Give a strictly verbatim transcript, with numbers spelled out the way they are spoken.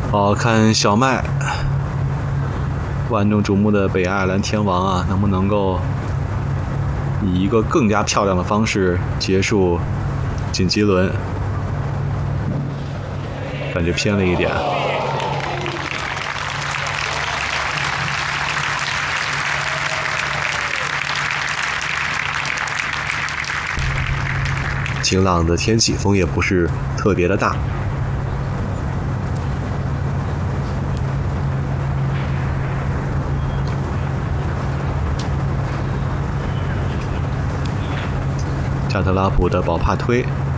好看小麦，万众瞩目的北爱尔兰天王啊，能不能够以一个更加漂亮的方式结束晋级轮？感觉偏了一点。晴朗的天气，风也不是特别的大。加特拉普的宝帕推